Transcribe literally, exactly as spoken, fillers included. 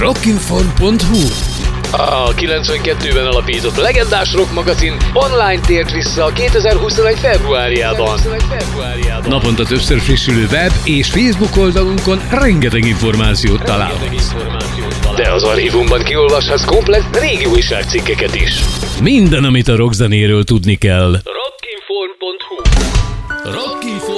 rockinform pont hu. A kilencvenkettőben alapított legendás rock magazin online tért vissza a kétezer-huszonegy februárjában. Naponta többször frissülő web és Facebook oldalunkon rengeteg információt találhatsz. De az archívumban kiolvashatsz komplett régi újságcikkeket is. Minden, amit a rockzenéről tudni kell. rockinform pont hu rockinform